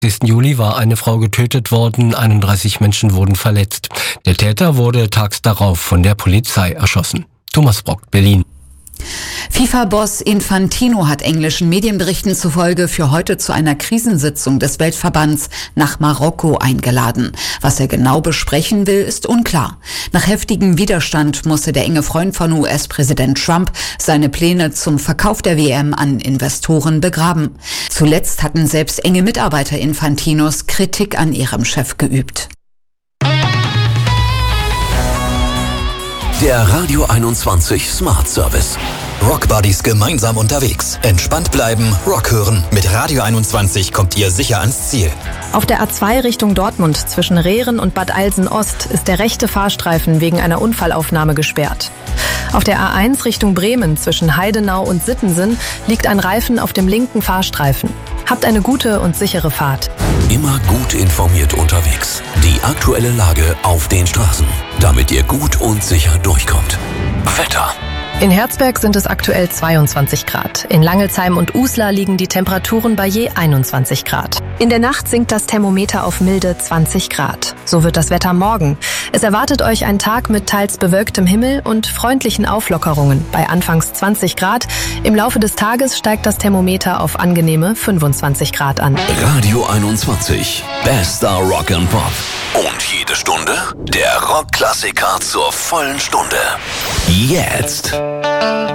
6. Juli war eine Frau getötet worden, 31 Menschen wurden verletzt. Der Täter wurde tags darauf von der Polizei erschossen. Thomas Brock, Berlin. FIFA-Boss Infantino hat englischen Medienberichten zufolge für heute zu einer Krisensitzung des Weltverbands nach Marokko eingeladen. Was er genau besprechen will, ist unklar. Nach heftigem Widerstand musste der enge Freund von US-Präsident Trump seine Pläne zum Verkauf der WM an Investoren begraben. Zuletzt hatten selbst enge Mitarbeiter Infantinos Kritik an ihrem Chef geübt. Der Radio 21 Smart Service. Rockbuddies gemeinsam unterwegs. Entspannt bleiben, Rock hören. Mit Radio 21 kommt ihr sicher ans Ziel. Auf der A2 Richtung Dortmund zwischen Rehren und Bad Eilsen-Ost ist der rechte Fahrstreifen wegen einer Unfallaufnahme gesperrt. Auf der A1 Richtung Bremen zwischen Heidenau und Sittensen liegt ein Reifen auf dem linken Fahrstreifen. Habt eine gute und sichere Fahrt. Immer gut informiert unterwegs. Die aktuelle Lage auf den Straßen, damit ihr gut und sicher durchkommt. Wetter. In Herzberg sind es aktuell 22 Grad. In Langelsheim und Uslar liegen die Temperaturen bei je 21 Grad. In der Nacht sinkt das Thermometer auf milde 20 Grad. So wird das Wetter morgen. Es erwartet euch ein Tag mit teils bewölktem Himmel und freundlichen Auflockerungen bei anfangs 20 Grad. Im Laufe des Tages steigt das Thermometer auf angenehme 25 Grad an. Radio 21. Bester Rock and Pop. Und jede Stunde der Rockklassiker zur vollen Stunde. Jetzt.